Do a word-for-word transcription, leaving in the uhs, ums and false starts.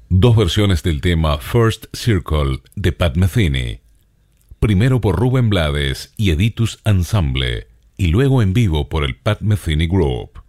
Dos versiones del tema First Circle de Pat Metheny. Primero por Rubén Blades y Editus Ensemble, y luego en vivo por el Pat Metheny Group.